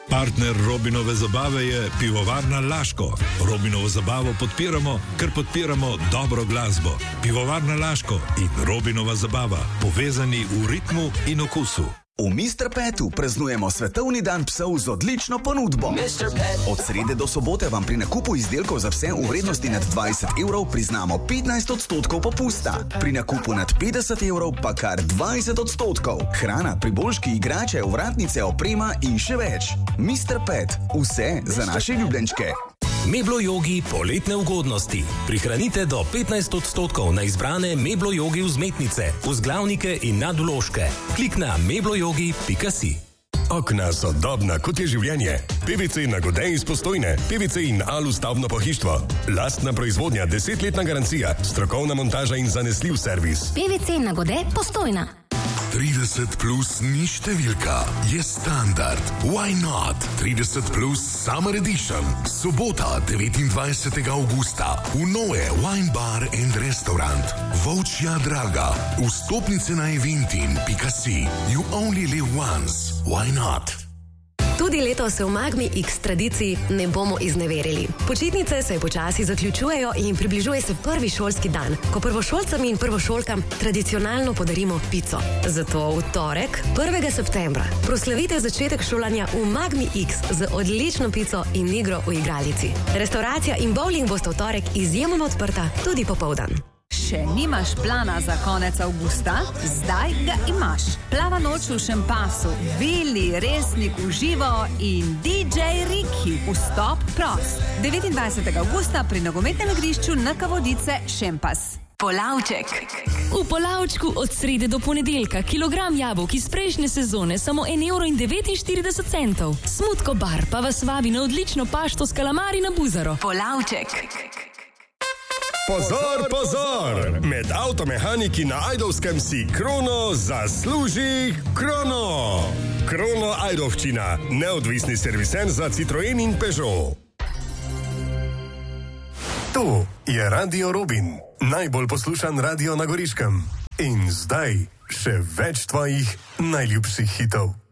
Partner Robinove zabave je Pivovarna Laško. Robinovo zabavo podpiramo, ker podpiramo dobro glasbo. Pivovarna Laško in Robinova zabava, povezani v ritmu in okusu. V Mr. Petu praznujemo Svetovni dan psov z odlično ponudbo. Od srede do sobote vam pri nakupu izdelkov za pse v vrednosti nad 20 evrov priznamo 15% popusta. Pri nakupu nad 50 evrov pa kar 20%. Hrana, priboljški, igrače, ovratnice, oprema in še več. Mr. Pet, vse za naše ljubljenčke. Meblo Yogi poletne ugodnosti. Prihranite do 15% na izbrane Meblo Yogi vzmetnice, vzglavnike in nadvložke. Klik na mebloyogi.si. Okna so dobna, kot je življenje. PVC Nagodej iz Postojne, PVC in Alu stavbno pohištvo. Lastna proizvodnja, 10-letna garancija, strokovna montaža in zanesljiv servis. PVC Nagodej Postojna. 30 plus ni številka, je standard. Why not? 30 plus Summer Edition. Sobota, 29. augusta. V Noe Wine Bar and Restaurant. Volčja Draga. Vstopnice na eventin.si. You only live once. Why not? Tudi letos se v Magmi X tradiciji ne bomo izneverili. Počitnice se počasi zaključujejo in približuje se prvi šolski dan, ko prvošolcem in prvošolkam tradicionalno podarimo pico. Zato v torek, 1. septembra, proslavite začetek šolanja v Magmi X z odlično pico in igro v igralici. Restauracija in bowling bosta v torek izjemno odprta tudi popoldan. Še nimaš plana za konec avgusta? Zdaj ga imaš. Plava noč v Šempasu, Vili, Resnik v živo in DJ Riki. Vstop prost. 29. augusta pri nogometnem igrišču NK Vodice Šempas. Polavček. V Polavčku od srede do ponedeljka kilogram jabolk iz prejšnje sezone samo 1,49 €. Smutko bar pa vas vabi na odlično pašto s kalamari na Buzaro. Polavček. Pozor, pozor! Med avtomehaniki na Ajdovskem si Krono zasluži Krono! Krono Ajdovščina, neodvisni serviser za Citroen in Peugeot. To je Radio Robin, najbolj poslušan radio na Goriškem. In zdaj še več tvojih najljubših hitov.